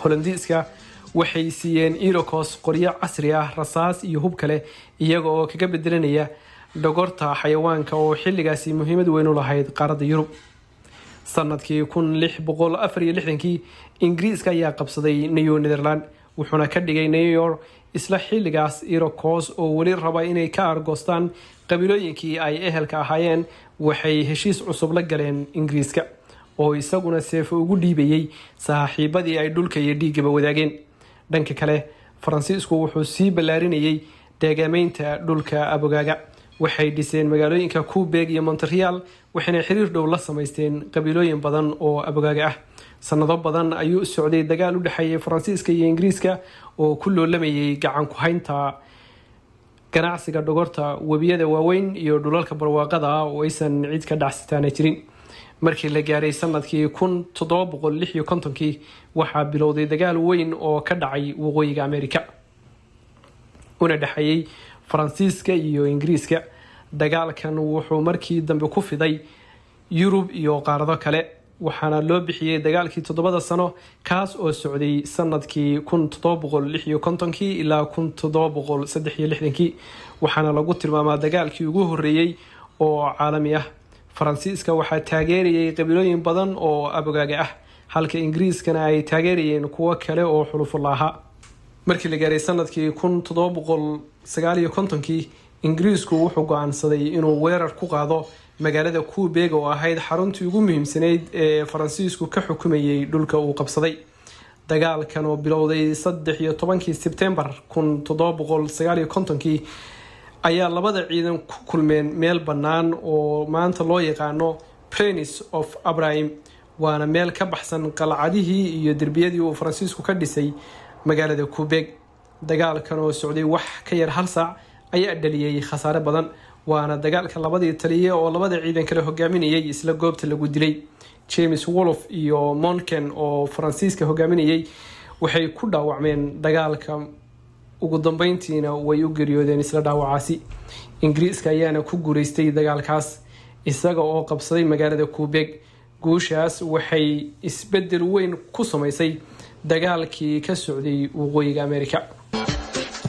Hollandiiska waxay siiyeen Iroquois qoryo casri ah, rasaas iyo hub kale iyaga oo kaga bedelanaya dhogorta xayawaanka oo xilligaasi muhiimad weyn u lahayd qaaradda Yurub. sanadkii 1664 Ingiriiska ayaa qabsaday New Netherland wuxuuna ka dhigay New York isla xilligaas Iroquois oo wali raba inay ka argoostaan qabiilooyinkii ay ehelka ahaayeen waxay heshiis cusub la galeen Ingiriiska oo isaguna seef ugu dhiibayay saaxiibadii ay dhulka iyo dhiigaba wadaageen. dhanka kale Faransiisku wuxuu sii balaarinayay deegaameynta dhulka Abogaaga waxay dhiseen magaalooyinka Quebec iyo Montreal waxayna xiriir dhow la sameysteen qabiilooyin badan oo Abogaaga ah. sanado badan ayuu socday dagaal u dhaxeeyay Faransiiska iyo Ingiriiska oo ku loolamayay gacan ku haynta ganacsiga dhogorta webiyada waaweyn iyo dhulalka barwaaqada oo aysan cid ka dhacsitaan jirin. markii la gaaray sanadkii 1756 waxaa bilowday dagaal weyn oo ka dhacay waqooyiga Ameerika una dhaxeeyay Faransiiska iyo Ingiriiska. dagaalkan wuxuu markii dambe ku fiday Yurub iyo qaarado kale waxaana loo bixiyay dagaalkii 7 sano kaas oo socday sanadkii 1756 ilaa 1763 waxaana lagu tilmaamaa dagaalkii ugu horeeyay oo caalami ah. Faransiiska waxaa taageerayay qabiilooyin badan oo Abogaaga ah halka Ingiriiskana ay taageerayeen kuwa kale oo xulufo lahaa. markii la gaaray sanadkii 1759 Ingiriisku wuxuu go'aansaday inuu weerar ku qaado magaalada Quebec oo ahayd xaruntii ugu muhiimsanayd ee Faransiisku ka xukumayay dhulka uu qabsaday. dagaalkan oo bilowday 13 September 1759 ayaa labada ciidan ku kulmeen meel bannaan oo maanta loo yaqaano Plains of Abraham waana meel ka baxsan qalcadihii iyo derbiyadii uu Faransiisku ka dhisay magaalada Quebec. dagaalkan oo socday wax ka yar hal saac ayaa dhaliyay khasaare badan waana dagaalka labadii taliye oo labada ciidan kala hogaaminayay isla goobta lagu dilay. James Wolfe iyo Monken oo Faransiiska hogaaminayay waxay ku dhaawacmeen dagaalka ugu dambeyntiina way u geeriyoodeen isla dhaawacaasi. Ingiriiska ayaana ku guuleystay dagaalkaas isaga oo qabsaday magaalada Quebec. guushaas waxay isbedel weyn ku sameysay dagaalkii ka socday waqooyiga Ameerika.